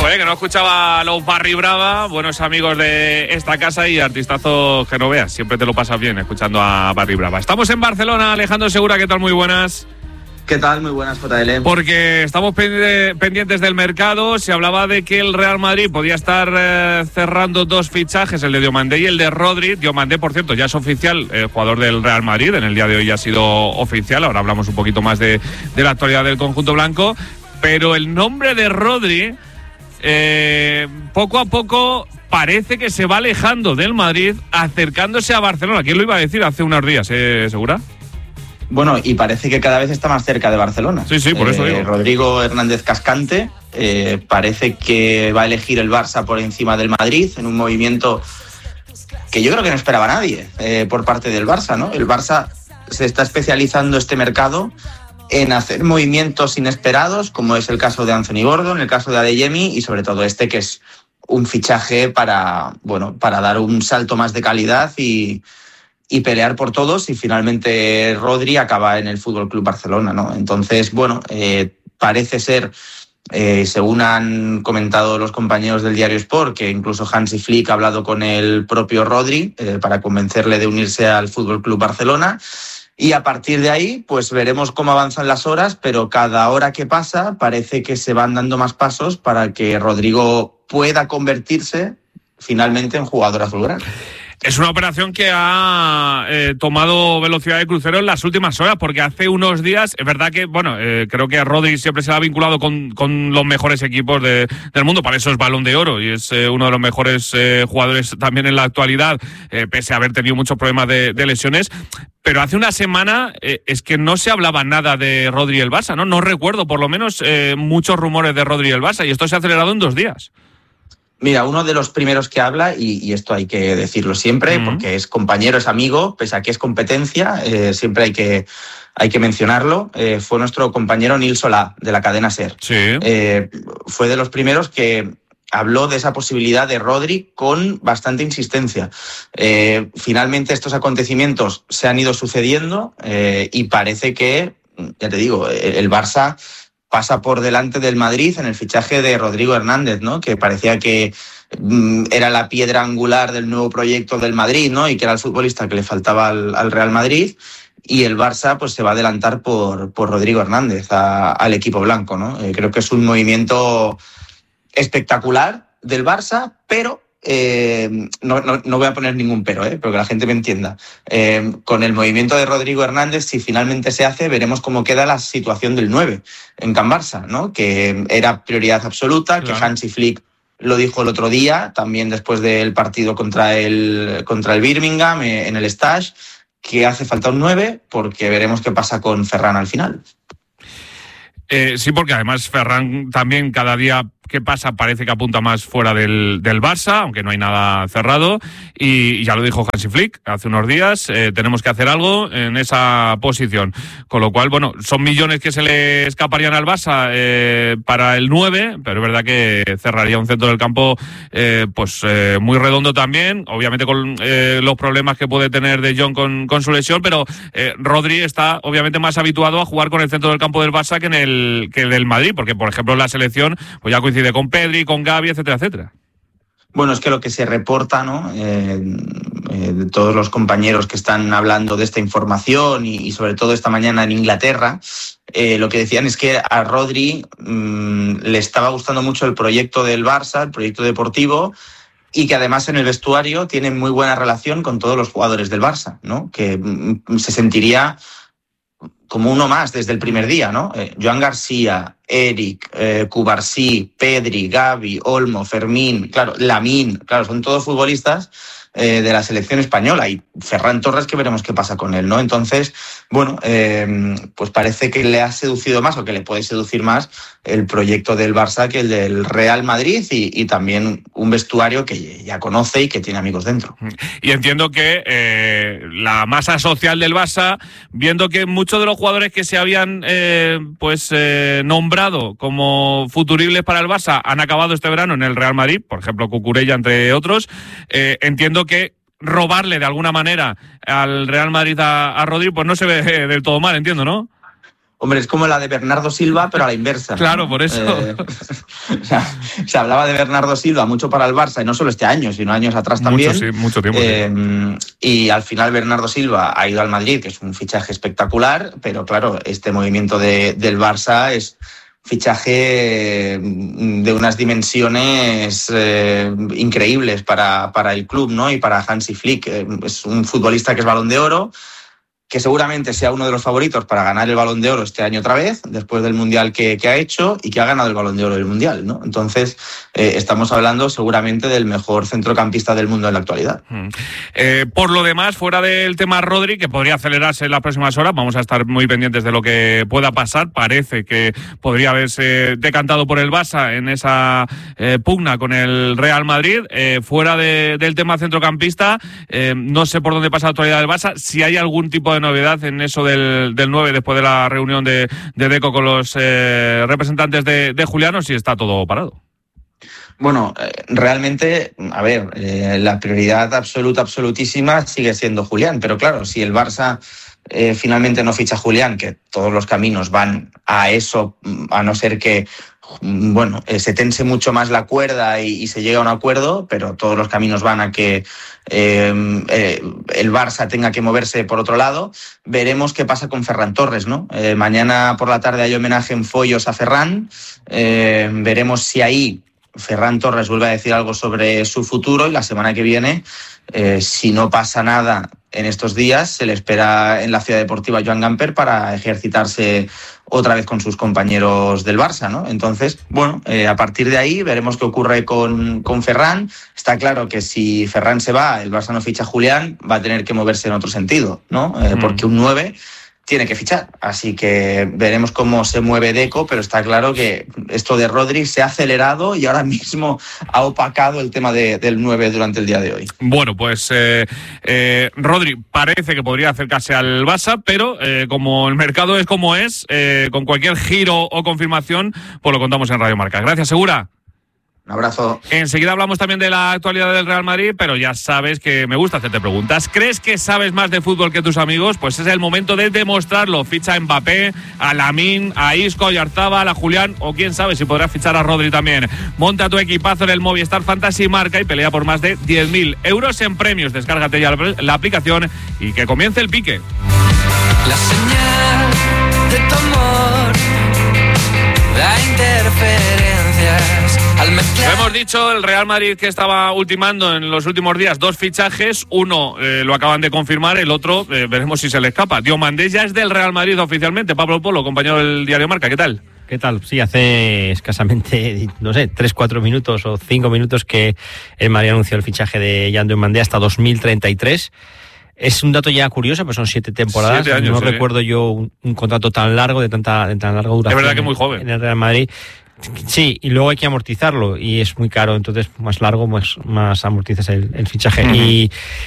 tiempo, que no escuchaba a los Barry Brava, buenos amigos de esta casa y artistazos que no veas. Siempre te lo pasas bien escuchando a Barry Brava. Estamos en Barcelona, Alejandro Segura, ¿qué tal? Muy buenas. ¿Qué tal? Muy buenas, JL. Porque estamos pendientes del mercado. Se hablaba de que el Real Madrid podía estar cerrando dos fichajes, el de Diomandé y el de Rodri. Diomandé, por cierto, ya es oficial, jugador del Real Madrid. En el día de hoy ya ha sido oficial. Ahora hablamos un poquito más de la actualidad del conjunto blanco. Pero el nombre de Rodri, poco a poco parece que se va alejando del Madrid, acercándose a Barcelona. ¿Quién lo iba a decir hace unos días, Segura? Bueno, y parece que cada vez está más cerca de Barcelona. Sí, por eso digo. Rodrigo Hernández Cascante parece que va a elegir el Barça por encima del Madrid en un movimiento que yo creo que no esperaba nadie por parte del Barça, ¿no? El Barça se está especializando este mercado en hacer movimientos inesperados, como es el caso de Anthony Gordon, el caso de Adeyemi y sobre todo este que es un fichaje para dar un salto más de calidad y pelear por todos, y finalmente Rodri acaba en el FC Barcelona, ¿no? Entonces, parece ser, según han comentado los compañeros del diario Sport, que incluso Hansi Flick ha hablado con el propio Rodri para convencerle de unirse al FC Barcelona, y a partir de ahí pues veremos cómo avanzan las horas, pero cada hora que pasa parece que se van dando más pasos para que Rodrigo pueda convertirse finalmente en jugador azulgrana. Es una operación que ha tomado velocidad de crucero en las últimas horas, porque hace unos días, es verdad que, creo que a Rodri siempre se le ha vinculado con los mejores equipos del mundo, para eso es Balón de Oro y es uno de los mejores jugadores también en la actualidad, pese a haber tenido muchos problemas de lesiones. Pero hace una semana es que no se hablaba nada de Rodri y el Barça, ¿no? No recuerdo, por lo menos, muchos rumores de Rodri y el Barça, y esto se ha acelerado en 2 días. Mira, uno de los primeros que habla, y esto hay que decirlo siempre, porque es compañero, es amigo, pese a que es competencia, siempre hay que mencionarlo, fue nuestro compañero Nil Solá, de la cadena SER. Sí. Fue de los primeros que habló de esa posibilidad de Rodri con bastante insistencia. Finalmente estos acontecimientos se han ido sucediendo y parece que, ya te digo, el Barça pasa por delante del Madrid en el fichaje de Rodrigo Hernández, ¿no? Que parecía que era la piedra angular del nuevo proyecto del Madrid, ¿no? Y que era el futbolista que le faltaba al Real Madrid. Y el Barça pues se va a adelantar por Rodrigo Hernández al equipo blanco, ¿no? Creo que es un movimiento espectacular del Barça, pero no voy a poner ningún pero, que la gente me entienda. Con el movimiento de Rodrigo Hernández, si finalmente se hace, veremos cómo queda la situación del 9 en Can Barça, ¿no? Que era prioridad absoluta, claro. Que Hansi Flick lo dijo el otro día, también después del partido contra el Birmingham en el Stage, que hace falta un 9, porque veremos qué pasa con Ferran al final. Sí, porque además Ferran también cada día que pasa parece que apunta más fuera del Barça, aunque no hay nada cerrado, y ya lo dijo Hansi Flick hace unos días, tenemos que hacer algo en esa posición, con lo cual, son millones que se le escaparían al Barça para el 9, pero es verdad que cerraría un centro del campo muy redondo también, obviamente con los problemas que puede tener De Jong con su lesión, pero Rodri está obviamente más habituado a jugar con el centro del campo del Barça que el del Madrid, porque por ejemplo la selección pues ya coincide con Pedri, con Gavi, etcétera, etcétera. Bueno, es que lo que se reporta, ¿no? De todos los compañeros que están hablando de esta información y sobre todo esta mañana en Inglaterra, lo que decían es que a Rodri le estaba gustando mucho el proyecto del Barça, el proyecto deportivo, y que además en el vestuario tiene muy buena relación con todos los jugadores del Barça, ¿no? Que se sentiría como uno más desde el primer día, ¿no? Joan García, Eric, Cubarsí, Pedri, Gavi, Olmo, Fermín, claro, Lamine, claro, son todos futbolistas de la selección española, y Ferran Torres, que veremos qué pasa con él, ¿no? Entonces, pues parece que le ha seducido más, o que le puede seducir más, el proyecto del Barça que el del Real Madrid, y también un vestuario que ya conoce y que tiene amigos dentro. Y entiendo que la masa social del Barça, viendo que muchos de los jugadores que se habían nombrado como futuribles para el Barça han acabado este verano en el Real Madrid, por ejemplo Cucurella entre otros, entiendo que robarle de alguna manera al Real Madrid a Rodri pues no se ve del todo mal, entiendo, ¿no? Hombre, es como la de Bernardo Silva, pero a la inversa. Claro, por eso. O sea, se hablaba de Bernardo Silva mucho para el Barça, y no solo este año, sino años atrás también. Mucho tiempo. Y al final Bernardo Silva ha ido al Madrid, que es un fichaje espectacular, pero claro, este movimiento del Barça es fichaje de unas dimensiones increíbles para el club, ¿no? Y para Hansi Flick. Es un futbolista que es Balón de Oro, que seguramente sea uno de los favoritos para ganar el Balón de Oro este año otra vez, después del Mundial que ha hecho y que ha ganado el Balón de Oro del Mundial, ¿no? Entonces, estamos hablando seguramente del mejor centrocampista del mundo en la actualidad. Por lo demás, fuera del tema Rodri, que podría acelerarse en las próximas horas, vamos a estar muy pendientes de lo que pueda pasar. Parece que podría haberse decantado por el Barça en esa pugna con el Real Madrid. Fuera del tema centrocampista, no sé por dónde pasa la actualidad del Barça, si hay algún tipo de novedad en eso del 9 después de la reunión de Deco con los representantes de Julián, si está todo parado. Bueno, realmente, a ver, la prioridad absolutísima sigue siendo Julián, pero claro, si el Barça finalmente no ficha a Julián, que todos los caminos van a eso, a no ser que se tense mucho más la cuerda y se llegue a un acuerdo, pero todos los caminos van a que el Barça tenga que moverse por otro lado. Veremos qué pasa con Ferran Torres, ¿no? Mañana por la tarde hay homenaje en Follos a Ferran. Veremos si ahí Ferran Torres vuelve a decir algo sobre su futuro, y la semana que viene, si no pasa nada en estos días, se le espera en la Ciudad Deportiva Joan Gamper para ejercitarse otra vez con sus compañeros del Barça, ¿no? Entonces, a partir de ahí veremos qué ocurre con Ferran. Está claro que si Ferran se va, el Barça no ficha a Julián, va a tener que moverse en otro sentido, ¿no? Porque un 9 tiene que fichar, así que veremos cómo se mueve Deco, pero está claro que esto de Rodri se ha acelerado y ahora mismo ha opacado el tema del 9 durante el día de hoy. Bueno, pues Rodri parece que podría acercarse al Barça, pero como el mercado es como es, con cualquier giro o confirmación, pues lo contamos en Radio Marca. Gracias, Segura. Un abrazo. Enseguida hablamos también de la actualidad del Real Madrid, pero ya sabes que me gusta hacerte preguntas. ¿Crees que sabes más de fútbol que tus amigos? Pues es el momento de demostrarlo. Ficha a Mbappé, a Lamine, a Isco, a Oyarzabal, a Julián, o quién sabe si podrás fichar a Rodri también. Monta tu equipazo en el Movistar Fantasy Marca y pelea por más de 10.000 euros en premios. Descárgate ya la aplicación y que comience el pique. La señal de tu amor da interferencias. Lo hemos dicho, el Real Madrid que estaba ultimando en los últimos días 2 fichajes, uno lo acaban de confirmar, el otro veremos si se le escapa. Diomandé ya es del Real Madrid oficialmente. Pablo Polo, compañero del diario Marca, ¿qué tal? ¿Qué tal? Sí, hace escasamente, 3-4 minutos o 5 minutos que el Madrid anunció el fichaje de Jan Diomandé hasta 2033. Es un dato ya curioso, pues son 7 temporadas. 7 años, no recuerdo yo un contrato tan largo, de tan larga duración. Es verdad que muy joven. En el Real Madrid. Sí, y luego hay que amortizarlo y es muy caro, entonces más largo, más amortizas el fichaje. Uh-huh.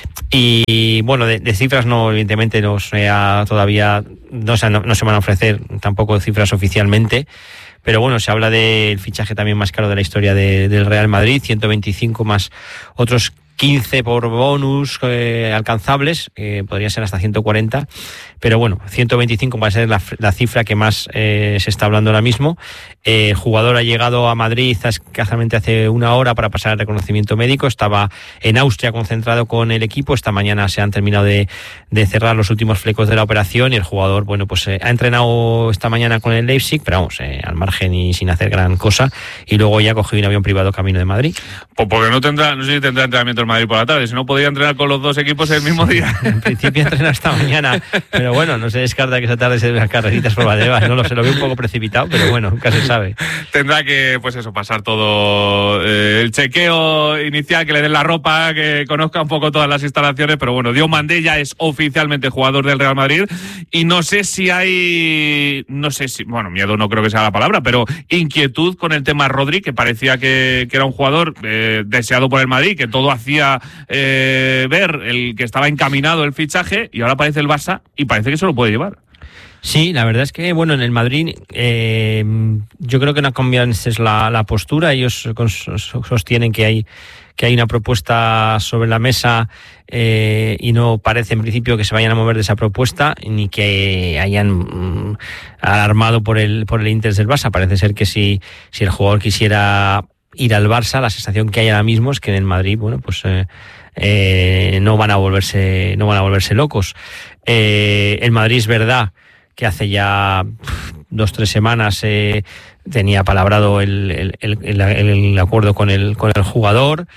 Y bueno, de cifras no, evidentemente no todavía no se van a ofrecer tampoco cifras oficialmente, pero bueno, se habla del fichaje también más caro de la historia del Real Madrid, 125 más otros 15 por bonus alcanzables, podría ser hasta 140, pero bueno, 125 va a ser la cifra que más se está hablando ahora mismo. El jugador ha llegado a Madrid escasamente hace una hora para pasar el reconocimiento médico, estaba en Austria concentrado con el equipo, esta mañana se han terminado de cerrar los últimos flecos de la operación y el jugador, ha entrenado esta mañana con el Leipzig, pero vamos, al margen y sin hacer gran cosa, y luego ya ha cogido un avión privado camino de Madrid. Pues porque no sé si tendrá entrenamiento en Madrid por la tarde, si no podría entrenar con los 2 equipos el mismo día. En principio entrena esta mañana, pero bueno, no se descarta que esa tarde se den las carreritas por Valdebebas, no lo sé, lo veo un poco precipitado, pero bueno, nunca se sabe. Tendrá que, pasar todo el chequeo inicial, que le den la ropa, que conozca un poco todas las instalaciones, pero bueno, Diomandé ya es oficialmente jugador del Real Madrid y no sé si miedo no creo que sea la palabra, pero inquietud con el tema Rodri, que parecía que era un jugador deseado por el Madrid, que todo hacía ver el que estaba encaminado el fichaje, y ahora aparece el Barça y parece que se lo puede llevar. Sí, la verdad es que, bueno, en el Madrid yo creo que no ha cambiado la postura. Ellos sostienen que hay una propuesta sobre la mesa y no parece en principio que se vayan a mover de esa propuesta ni que hayan alarmado por el interés del Barça. Parece ser que si el jugador quisiera ir al Barça, la sensación que hay ahora mismo es que en el Madrid, bueno, pues no van a volverse locos. El Madrid es verdad que hace ya 2-3 semanas tenía palabrado el acuerdo con el jugador.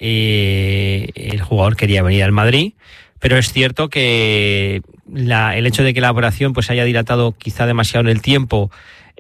El jugador quería venir al Madrid, pero es cierto que el hecho de que la operación pues haya dilatado quizá demasiado en el tiempo,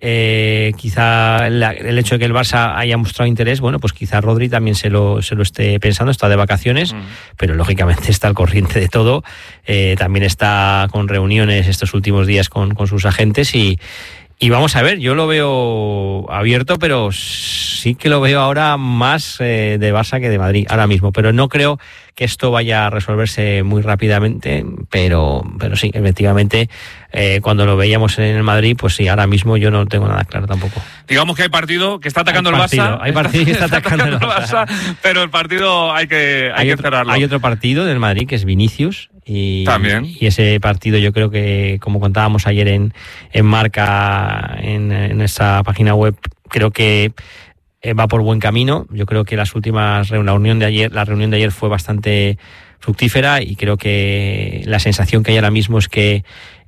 quizá el hecho de que el Barça haya mostrado interés, bueno, pues quizá Rodri también se lo esté pensando, está de vacaciones, pero lógicamente está al corriente de todo, también está con reuniones estos últimos días con sus agentes y vamos a ver, yo lo veo abierto, pero sí que lo veo ahora más de Barça que de Madrid, ahora mismo. Pero no creo que esto vaya a resolverse muy rápidamente, pero sí, efectivamente, cuando lo veíamos en el Madrid, pues sí, ahora mismo yo no tengo nada claro tampoco. Digamos que hay partido que está atacando el Barça. Hay partido que está atacando el Barça. Pero el partido hay que cerrarlo. Hay otro partido del Madrid que es Vinicius. También. Y ese partido yo creo que, como contábamos ayer en Marca, en esa página web, creo que va por buen camino. Yo creo que la reunión de ayer fue bastante fructífera y creo que la sensación que hay ahora mismo es que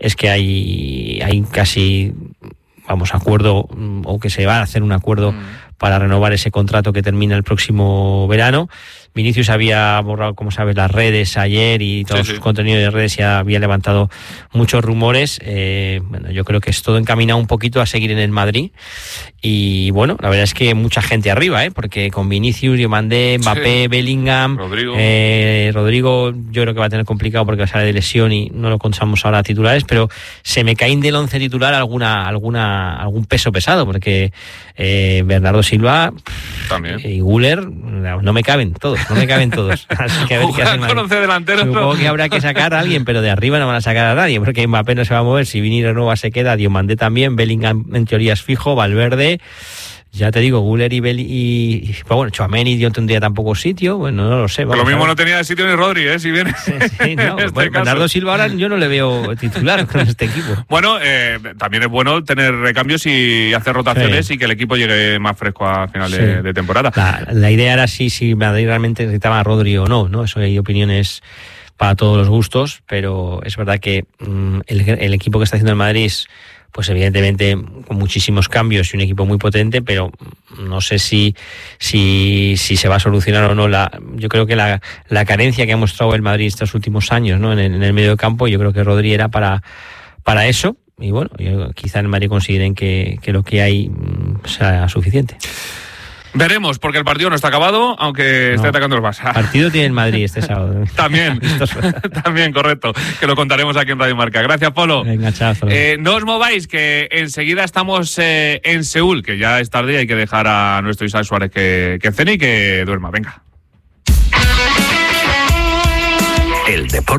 hay casi, acuerdo, o que se va a hacer un acuerdo para renovar ese contrato que termina el próximo verano. Vinicius había borrado, como sabes, las redes ayer y todos sus contenidos de redes, ya había levantado muchos rumores. Bueno, yo creo que es todo encaminado un poquito a seguir en el Madrid. Y bueno, la verdad es que mucha gente arriba, porque con Vinicius, Diomandé, Mbappé, Bellingham, Rodrigo, yo creo que va a tener complicado porque va a salir de lesión y no lo contamos ahora a titulares, pero se me caen del 11 titular algún peso pesado, porque Bernardo Silva también y Güler no me caben todos. Así que a ver qué hacen. Supongo que habrá que sacar a alguien, pero de arriba no van a sacar a nadie, porque Mbappé no se va a mover, si Vini Renova se queda, Diomandé también, Bellingham en teoría es fijo, Valverde, ya te digo, Güler y bueno, Tchouaméni yo no tendría tampoco sitio, bueno, no lo sé. Lo mismo no tenía sitio ni Rodri, si viene. Sí, no, Bernardo Silva ahora yo no le veo titular con este equipo. Bueno, también es bueno tener recambios y hacer rotaciones y que el equipo llegue más fresco a final de temporada. La idea era si Madrid realmente necesitaba a Rodri o no, eso hay opiniones para todos los gustos, pero es verdad que el equipo que está haciendo el Madrid es, pues evidentemente con muchísimos cambios y un equipo muy potente, pero no sé si se va a solucionar o no. Yo creo que la carencia que ha mostrado el Madrid estos últimos años, ¿no? en el medio campo, yo creo que Rodri era para eso, y bueno, quizá en el Madrid consideren que lo que hay sea suficiente. Veremos, porque el partido no está acabado, aunque esté atacando el Barça. Partido tiene el Madrid este sábado. También, correcto, que lo contaremos aquí en Radio Marca. Gracias, Polo. Venga, chao. No os mováis, que enseguida estamos en Seúl, que ya es tarde y hay que dejar a nuestro Isaac Suárez que cene y que duerma. Venga. El deporte